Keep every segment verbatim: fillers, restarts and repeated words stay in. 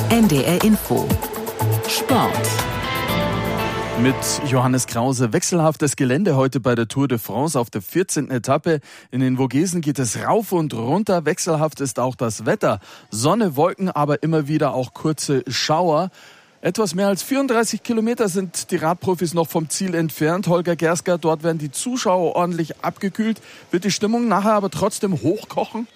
N D R Info Sport. Mit Johannes Krause. Wechselhaftes Gelände heute bei der Tour de France auf der vierzehnten Etappe. In den Vogesen geht es rauf und runter. Wechselhaft ist auch das Wetter. Sonne, Wolken, aber immer wieder auch kurze Schauer. Etwas mehr als vierunddreißig Kilometer sind die Radprofis noch vom Ziel entfernt. Holger Gersker, dort werden die Zuschauer ordentlich abgekühlt. Wird die Stimmung nachher aber trotzdem hochkochen?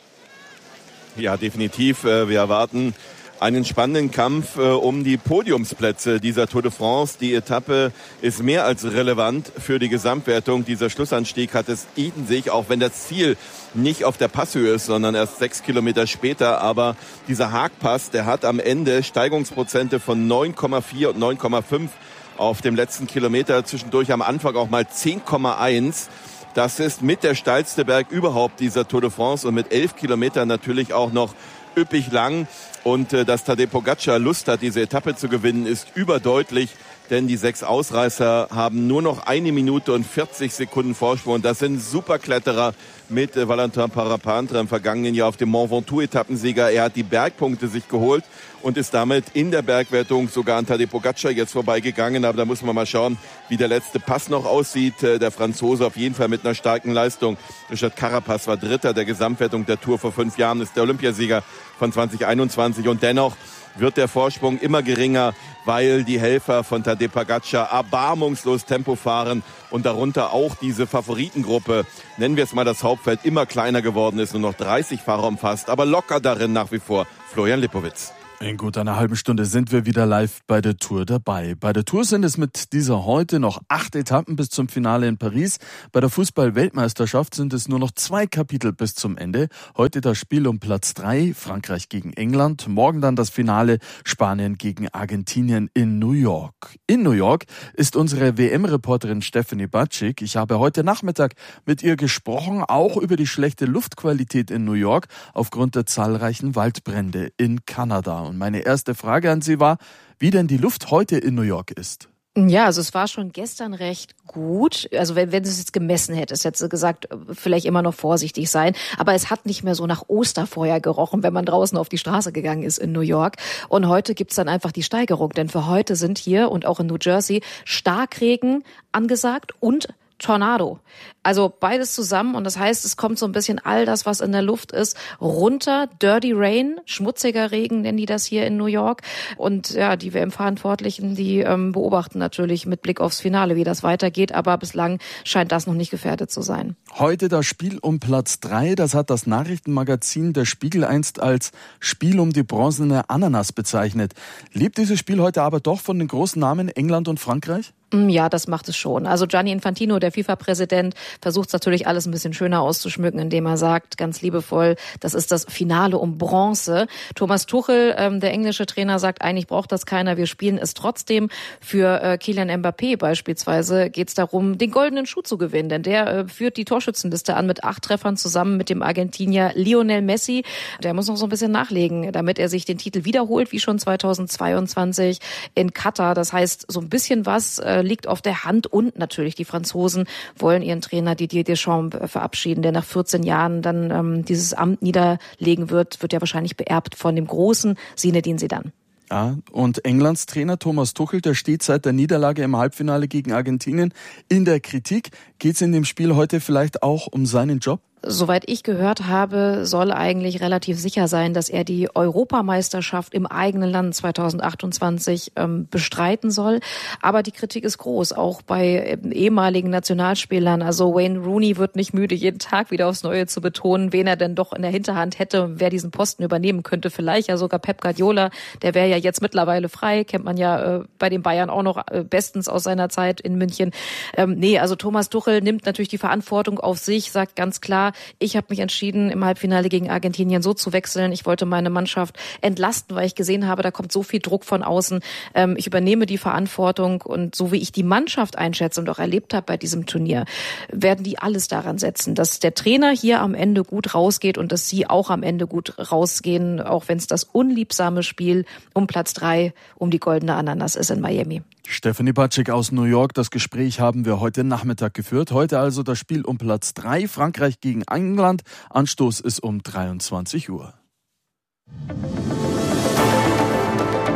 Ja, definitiv. Wir erwarten einen spannenden Kampf äh, um die Podiumsplätze dieser Tour de France. Die Etappe ist mehr als relevant für die Gesamtwertung. Dieser Schlussanstieg hat es in sich, auch wenn das Ziel nicht auf der Passhöhe ist, sondern erst sechs Kilometer später. Aber dieser Haagpass, der hat am Ende Steigungsprozente von neun Komma vier und neun Komma fünf auf dem letzten Kilometer. Zwischendurch am Anfang auch mal zehn Komma eins. Das ist mit der steilste Berg überhaupt dieser Tour de France und mit elf Kilometern natürlich auch noch üppig lang. Und äh, dass Tadej Pogačar Lust hat, diese Etappe zu gewinnen, ist überdeutlich, denn die sechs Ausreißer haben nur noch eine Minute und vierzig Sekunden Vorsprung. Das sind Superkletterer mit äh, Valentin Parapintre im vergangenen Jahr auf dem Mont Ventoux-Etappensieger. Er hat die Bergpunkte sich geholt und ist damit in der Bergwertung sogar an Tadej Pogačar jetzt vorbeigegangen. Aber da muss man mal schauen, wie der letzte Pass noch aussieht. Äh, der Franzose auf jeden Fall mit einer starken Leistung. Richard Carapaz war Dritter der Gesamtwertung der Tour vor fünf Jahren, ist der Olympiasieger von zwanzig einundzwanzig. Und dennoch wird der Vorsprung immer geringer, weil die Helfer von Tadej Pogačar erbarmungslos Tempo fahren und darunter auch diese Favoritengruppe, nennen wir es mal das Hauptfeld, immer kleiner geworden ist, nur noch dreißig Fahrer umfasst, aber locker darin nach wie vor Florian Lipowitz. In gut einer halben Stunde sind wir wieder live bei der Tour dabei. Bei der Tour sind es mit dieser heute noch acht Etappen bis zum Finale in Paris. Bei der Fußball-Weltmeisterschaft sind es nur noch zwei Kapitel bis zum Ende. Heute das Spiel um Platz drei, Frankreich gegen England. Morgen dann das Finale, Spanien gegen Argentinien in New York. In New York ist unsere W M-Reporterin Stephanie Batschik. Ich habe heute Nachmittag mit ihr gesprochen, auch über die schlechte Luftqualität in New York aufgrund der zahlreichen Waldbrände in Kanada. Und meine erste Frage an Sie war, wie denn die Luft heute in New York ist. Ja, also es war schon gestern recht gut. Also wenn, wenn du es jetzt gemessen hättest, hättest du gesagt, vielleicht immer noch vorsichtig sein. Aber es hat nicht mehr so nach Osterfeuer gerochen, wenn man draußen auf die Straße gegangen ist in New York. Und heute gibt's dann einfach die Steigerung. Denn für heute sind hier und auch in New Jersey Starkregen angesagt und Tornado. Also beides zusammen und das heißt, es kommt so ein bisschen all das, was in der Luft ist, runter. Dirty Rain, schmutziger Regen nennen die das hier in New York. Und ja, die W M-Verantwortlichen, die ähm, beobachten natürlich mit Blick aufs Finale, wie das weitergeht. Aber bislang scheint das noch nicht gefährdet zu sein. Heute das Spiel um Platz drei, das hat das Nachrichtenmagazin Der Spiegel einst als Spiel um die bronzene Ananas bezeichnet. Lebt dieses Spiel heute aber doch von den großen Namen England und Frankreich? Ja, das macht es schon. Also Gianni Infantino, der FIFA-Präsident, versucht es natürlich alles ein bisschen schöner auszuschmücken, indem er sagt, ganz liebevoll, das ist das Finale um Bronze. Thomas Tuchel, ähm, der englische Trainer, sagt, eigentlich braucht das keiner, wir spielen es trotzdem. Für äh, Kylian Mbappé beispielsweise geht es darum, den goldenen Schuh zu gewinnen, denn der äh, führt die Torschützenliste an mit acht Treffern zusammen mit dem Argentinier Lionel Messi. Der muss noch so ein bisschen nachlegen, damit er sich den Titel wiederholt, wie schon zweitausendzweiundzwanzig in Katar. Das heißt, so ein bisschen was äh, liegt auf der Hand und natürlich die Franzosen wollen ihren Trainer Didier Deschamps verabschieden, der nach vierzehn Jahren dann ähm, dieses Amt niederlegen wird, wird ja wahrscheinlich beerbt von dem großen Zinedine Zidane. Ja, und Englands Trainer Thomas Tuchel, der steht seit der Niederlage im Halbfinale gegen Argentinien in der Kritik. Geht es in dem Spiel heute vielleicht auch um seinen Job? Soweit ich gehört habe, soll eigentlich relativ sicher sein, dass er die Europameisterschaft im eigenen Land zweitausendachtundzwanzig ähm, bestreiten soll. Aber die Kritik ist groß, auch bei ähm, ehemaligen Nationalspielern. Also Wayne Rooney wird nicht müde, jeden Tag wieder aufs Neue zu betonen, wen er denn doch in der Hinterhand hätte, wer diesen Posten übernehmen könnte. Vielleicht ja sogar Pep Guardiola, der wäre ja jetzt mittlerweile frei, kennt man ja äh, bei den Bayern auch noch äh, bestens aus seiner Zeit in München. Ähm, nee, also Thomas Tuchel nimmt natürlich die Verantwortung auf sich, sagt ganz klar, ich habe mich entschieden, im Halbfinale gegen Argentinien so zu wechseln. Ich wollte meine Mannschaft entlasten, weil ich gesehen habe, da kommt so viel Druck von außen. Ähm, ich übernehme die Verantwortung und so wie ich die Mannschaft einschätze und auch erlebt habe bei diesem Turnier, werden die alles daran setzen, dass der Trainer hier am Ende gut rausgeht und dass sie auch am Ende gut rausgehen, auch wenn es das unliebsame Spiel um Platz drei, um die goldene Ananas ist in Miami. Stephanie Batschik aus New York. Das Gespräch haben wir heute Nachmittag geführt. Heute also das Spiel um Platz drei, Frankreich gegen England. Anstoß ist um dreiundzwanzig Uhr.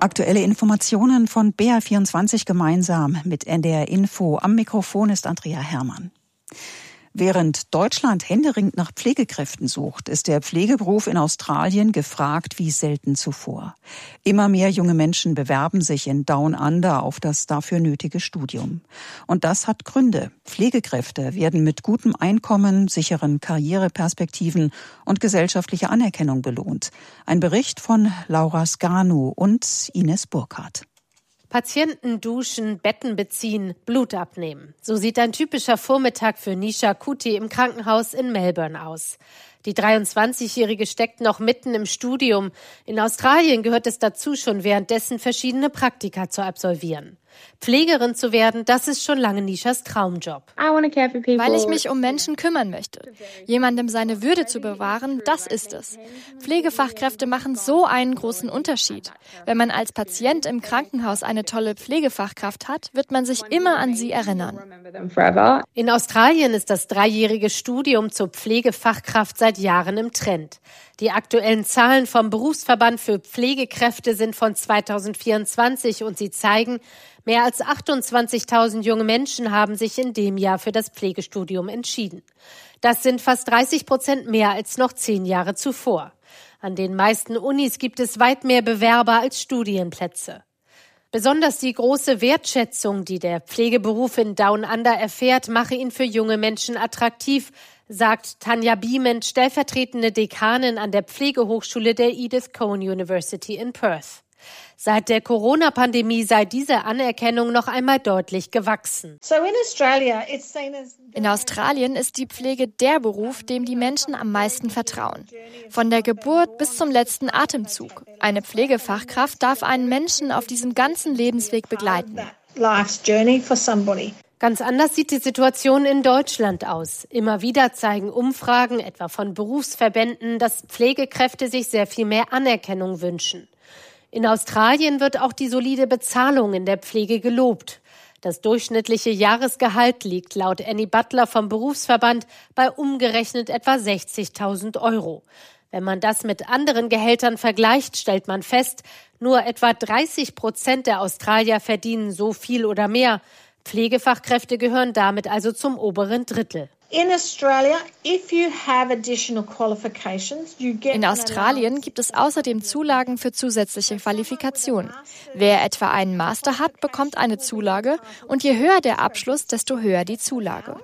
Aktuelle Informationen von B R vierundzwanzig gemeinsam mit N D R Info. Am Mikrofon ist Andrea Herrmann. Während Deutschland händeringend nach Pflegekräften sucht, ist der Pflegeberuf in Australien gefragt wie selten zuvor. Immer mehr junge Menschen bewerben sich in Down Under auf das dafür nötige Studium. Und das hat Gründe. Pflegekräfte werden mit gutem Einkommen, sicheren Karriereperspektiven und gesellschaftlicher Anerkennung belohnt. Ein Bericht von Laura Skanu und Ines Burkhardt. Patienten duschen, Betten beziehen, Blut abnehmen. So sieht ein typischer Vormittag für Nisha Kuti im Krankenhaus in Melbourne aus. Die dreiundzwanzigjährige steckt noch mitten im Studium. In Australien gehört es dazu, schon währenddessen verschiedene Praktika zu absolvieren. Pflegerin zu werden, das ist schon lange Nishas Traumjob. Weil ich mich um Menschen kümmern möchte. Jemandem seine Würde zu bewahren, das ist es. Pflegefachkräfte machen so einen großen Unterschied. Wenn man als Patient im Krankenhaus eine tolle Pflegefachkraft hat, wird man sich immer an sie erinnern. In Australien ist das dreijährige Studium zur Pflegefachkraft seit Jahren im Trend. Die aktuellen Zahlen vom Berufsverband für Pflegekräfte sind von zweitausendvierundzwanzig und sie zeigen, mehr als achtundzwanzigtausend junge Menschen haben sich in dem Jahr für das Pflegestudium entschieden. Das sind fast dreißig Prozent mehr als noch zehn Jahre zuvor. An den meisten Unis gibt es weit mehr Bewerber als Studienplätze. Besonders die große Wertschätzung, die der Pflegeberuf in Down Under erfährt, mache ihn für junge Menschen attraktiv, sagt Tanja Beament, stellvertretende Dekanin an der Pflegehochschule der Edith Cowan University in Perth. Seit der Corona-Pandemie sei diese Anerkennung noch einmal deutlich gewachsen. In Australien ist die Pflege der Beruf, dem die Menschen am meisten vertrauen. Von der Geburt bis zum letzten Atemzug. Eine Pflegefachkraft darf einen Menschen auf diesem ganzen Lebensweg begleiten. Ganz anders sieht die Situation in Deutschland aus. Immer wieder zeigen Umfragen, etwa von Berufsverbänden, dass Pflegekräfte sich sehr viel mehr Anerkennung wünschen. In Australien wird auch die solide Bezahlung in der Pflege gelobt. Das durchschnittliche Jahresgehalt liegt laut Annie Butler vom Berufsverband bei umgerechnet etwa sechzigtausend Euro. Wenn man das mit anderen Gehältern vergleicht, stellt man fest, nur etwa dreißig Prozent der Australier verdienen so viel oder mehr. Pflegefachkräfte gehören damit also zum oberen Drittel. In Australien gibt es außerdem Zulagen für zusätzliche Qualifikationen. Wer etwa einen Master hat, bekommt eine Zulage und je höher der Abschluss, desto höher die Zulage.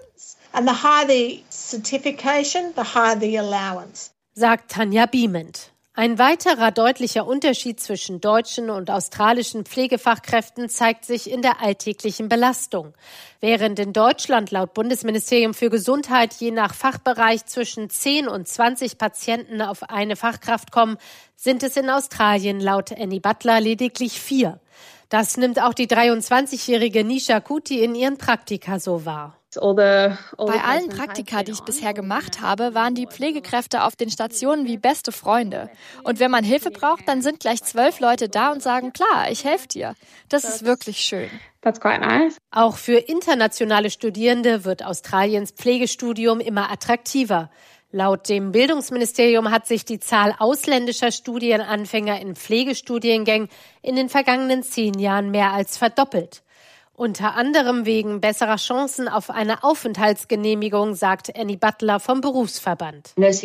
Sagt Tanja Beament. Ein weiterer deutlicher Unterschied zwischen deutschen und australischen Pflegefachkräften zeigt sich in der alltäglichen Belastung. Während in Deutschland laut Bundesministerium für Gesundheit je nach Fachbereich zwischen zehn und zwanzig Patienten auf eine Fachkraft kommen, sind es in Australien laut Annie Butler lediglich vier. Das nimmt auch die dreiundzwanzigjährige Nisha Kuti in ihren Praktika so wahr. Bei allen Praktika, die ich bisher gemacht habe, waren die Pflegekräfte auf den Stationen wie beste Freunde. Und wenn man Hilfe braucht, dann sind gleich zwölf Leute da und sagen, klar, ich helfe dir. Das ist wirklich schön. Auch für internationale Studierende wird Australiens Pflegestudium immer attraktiver. Laut dem Bildungsministerium hat sich die Zahl ausländischer Studienanfänger in Pflegestudiengängen in den vergangenen zehn Jahren mehr als verdoppelt. Unter anderem wegen besserer Chancen auf eine Aufenthaltsgenehmigung, sagt Annie Butler vom Berufsverband. Ich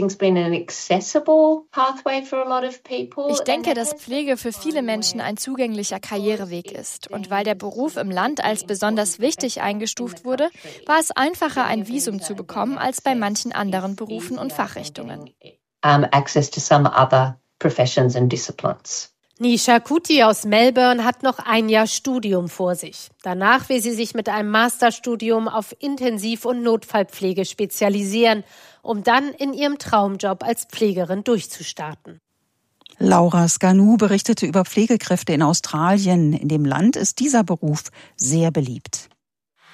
denke, dass Pflege für viele Menschen ein zugänglicher Karriereweg ist. Und weil der Beruf im Land als besonders wichtig eingestuft wurde, war es einfacher, ein Visum zu bekommen, als bei manchen anderen Berufen und Fachrichtungen. Access to some other professions and disciplines. Nisha Kuti aus Melbourne hat noch ein Jahr Studium vor sich. Danach will sie sich mit einem Masterstudium auf Intensiv- und Notfallpflege spezialisieren, um dann in ihrem Traumjob als Pflegerin durchzustarten. Laura Skanu berichtete über Pflegekräfte in Australien. In dem Land ist dieser Beruf sehr beliebt.